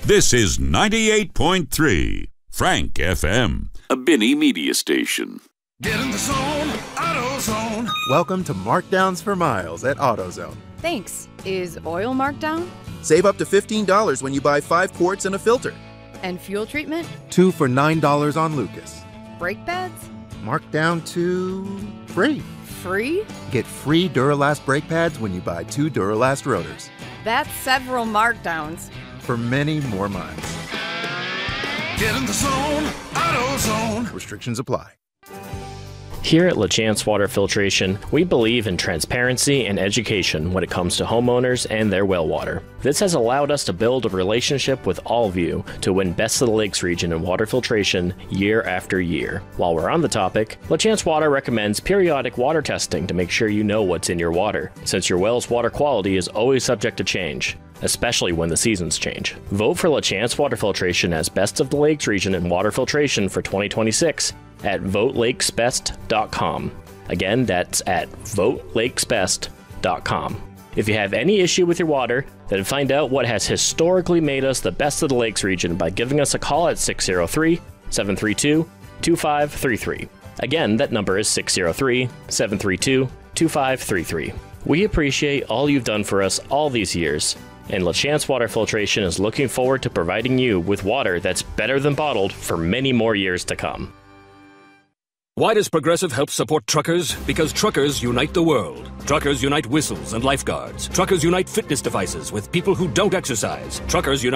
This is 98.3 Frank FM, a Binney media station. Get in the zone, AutoZone. Welcome to Markdowns for Miles at AutoZone. Thanks. Is oil marked down? Save up to $15 when you buy 5 quarts and a filter. And fuel treatment? 2 for $9 on Lucas. Brake pads? Marked down to free. Free? Get free Duralast brake pads when you buy 2 Duralast rotors. That's several markdowns. For many more miles. Get in the zone, AutoZone. Restrictions apply. Here at LaChance Water Filtration, we believe in transparency and education when it comes to homeowners and their well water. This has allowed us to build a relationship with all of you to win Best of the Lakes region in water filtration year after year. While we're on the topic, LaChance Water recommends periodic water testing to make sure you know what's in your water, since your well's water quality is always subject to change, especially when the seasons change. Vote for LaChance Water Filtration as Best of the Lakes region in water filtration for 2026 at votelakesbest.com. Again, that's at votelakesbest.com. If you have any issue with your water, then find out what has historically made us the best of the Lakes region by giving us a call at 603-732-2533. Again, that number is 603-732-2533. We appreciate all you've done for us all these years, and LaChance Water Filtration is looking forward to providing you with water that's better than bottled for many more years to come. Why does Progressive help support truckers? Because truckers unite the world. Truckers unite whistles and lifeguards. Truckers unite fitness devices with people who don't exercise. Truckers unite